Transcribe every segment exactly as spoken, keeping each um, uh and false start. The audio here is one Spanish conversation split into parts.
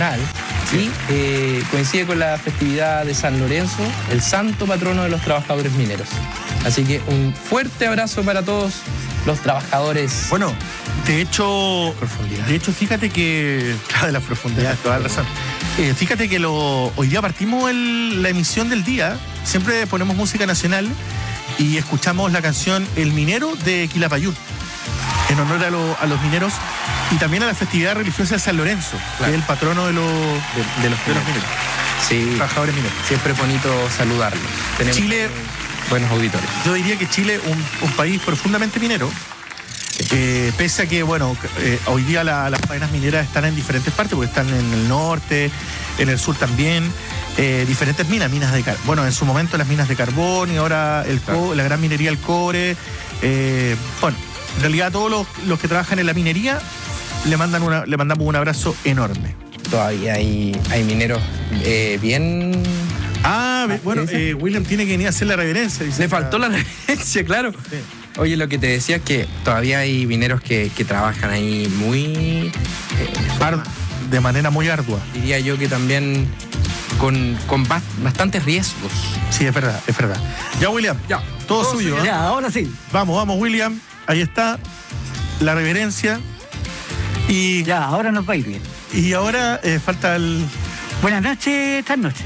nacional, sí. y eh, coincide con la festividad de San Lorenzo, el santo patrono de los trabajadores mineros. Así que un fuerte abrazo para todos los trabajadores. Bueno, de hecho, profundidad. de hecho, fíjate que, claro, de la profundidad, toda la razón. Eh, fíjate que lo, hoy día partimos el, la emisión del día, siempre ponemos música nacional y escuchamos la canción El Minero de Quilapayún, en honor a, lo, a los mineros y también a la festividad religiosa de San Lorenzo, claro. que es el patrono de los, de, de los, de los mineros. Sí, trabajadores mineros. Siempre es bonito saludarlos. Tenemos Chile, buenos auditores. Yo diría que Chile es un, un país profundamente minero. Eh, pese a que, bueno, eh, hoy día la, las faenas mineras están en diferentes partes, porque están en el norte, en el sur también, eh, diferentes minas, minas de carbón. Bueno, en su momento las minas de carbón y ahora el claro. co la gran minería del cobre. Eh, bueno, en realidad a todos los, los que trabajan en la minería le, mandan una, le mandamos un abrazo enorme. Todavía hay, hay mineros eh, bien... Ah, bueno, eh, William tiene que venir a hacer la reverencia. Le faltó la reverencia, claro. Sí. Oye, lo que te decía es que todavía hay mineros que, que trabajan ahí muy... Eh, de manera muy ardua. Diría yo que también con, con bastantes riesgos. Sí, es verdad, es verdad. Ya, William, ya, todo, todo suyo. ¿eh? Ya, ahora sí. Vamos, vamos, William. Ahí está la reverencia. Y ya, ahora nos va a ir bien. Y ahora eh, falta el... Buenas noches, esta noche.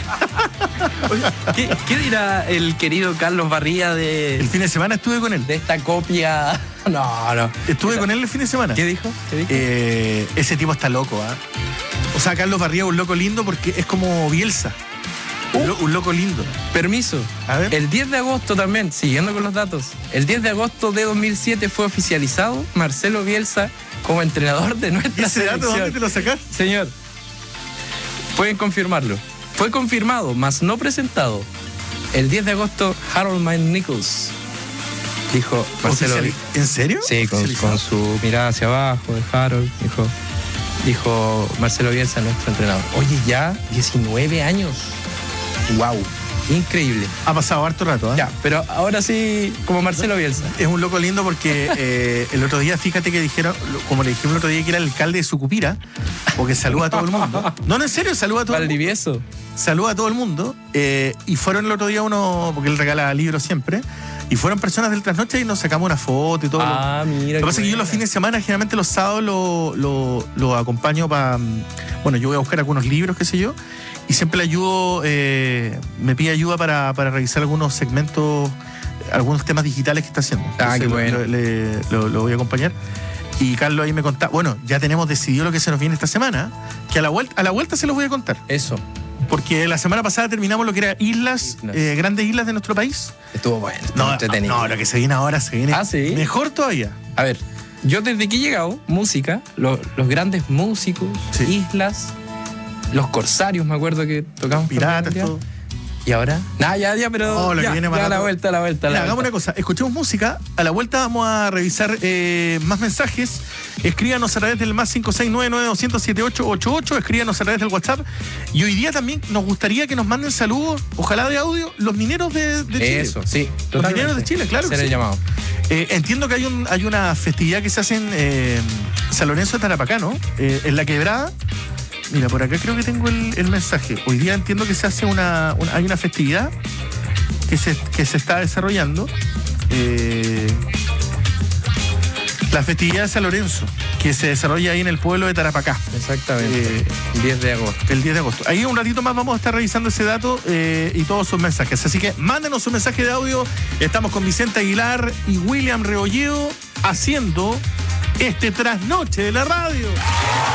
¿Qué, ¿Qué dirá el querido Carlos Barría de... El fin de semana estuve con él. De esta copia... No, no. Estuve con él el fin de semana. ¿Qué dijo? ¿Qué dijo? Eh, ese tipo está loco, ¿ah? ¿eh? O sea, Carlos Barría es un loco lindo porque es como Bielsa. Uh, un, lo, un loco lindo. Permiso. A ver. El diez de agosto también, siguiendo con los datos, el diez de agosto de dos mil siete fue oficializado Marcelo Bielsa como entrenador de nuestra ¿Y ese selección. dato dónde te lo sacás? Señor, pueden confirmarlo. Fue confirmado, mas no presentado. El diez de agosto, Harold Mine Nichols dijo Marcelo. ¿En serio? Sí, con, con su mirada hacia abajo de Harold, dijo, dijo Marcelo Bielsa, nuestro entrenador. Oye, ya diecinueve años. Wow. Increíble. Ha pasado harto rato, ¿eh? Ya, pero ahora sí, como Marcelo Bielsa. Es un loco lindo porque eh, el otro día, fíjate que dijeron, como le dijimos el otro día, que era el alcalde de Sucupira, porque saluda a todo el mundo. No, no, en serio, saluda a todo Valdivieso. el mundo. Saluda a todo el mundo. Eh, y fueron el otro día uno, porque él regala libros siempre, y fueron personas del Trasnoche y nos sacamos una foto y todo. Ah, lo, mira. Lo que pasa es que yo los fines de semana, generalmente los sábados, lo, lo, lo acompaño para... Bueno, yo voy a buscar algunos libros, qué sé yo, y siempre le ayudo, eh, me pide ayuda para, para revisar algunos segmentos, algunos temas digitales que está haciendo. Ah, qué bueno. Lo, le, lo, lo voy a acompañar. Y Carlos ahí me contaba, bueno, ya tenemos decidido lo que se nos viene esta semana, que a la vuelta, a la vuelta se los voy a contar. Eso. Porque la semana pasada terminamos lo que era islas, islas. Eh, grandes islas de nuestro país. Estuvo bueno, estuvo no, entretenido. No, lo que se viene ahora se viene ah, ¿sí? mejor todavía. A ver, yo desde que he llegado, música, lo, los grandes músicos, sí. islas, los corsarios, me acuerdo que tocamos. Piratas, todo. ¿Y ahora? Nah, ya, ya, pero no, lo ya, que viene ya a la vuelta, a la vuelta. Mira, la hagamos vuelta. una cosa, escuchemos música, a la vuelta vamos a revisar eh, más mensajes. Escríbanos a través del más cinco seis nueve nueve dos cero siete ocho ocho ocho, escríbanos a través del WhatsApp. Y hoy día también nos gustaría que nos manden saludos, ojalá de audio, los mineros de, de Chile. Eso, sí. Los totalmente. mineros de Chile, claro. Será que el sí. llamado. Eh, entiendo que hay, un, hay una festividad que se hace en eh, San Lorenzo de Tarapacá, ¿no? Eh, en La Quebrada. Mira, por acá creo que tengo el, el mensaje. Hoy día entiendo que se hace una, una hay una festividad que se, que se está desarrollando. Eh, la festividad de San Lorenzo, que se desarrolla ahí en el pueblo de Tarapacá. Exactamente. Eh, diez de agosto. El diez de agosto. Ahí un ratito más vamos a estar revisando ese dato eh, y todos sus mensajes. Así que mándenos su mensaje de audio. Estamos con Vicente Aguilar y William Rebolledo haciendo este trasnoche de la radio.